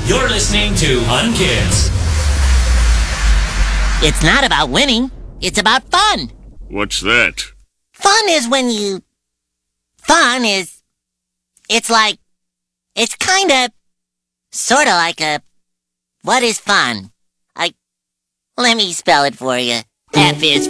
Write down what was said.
You're listening to Unkids. It's not about winning. It's about fun. What's that? Fun is when you... Fun is... It's like... It's kinda... Sorta like a... What is fun? Let me spell it for you. F is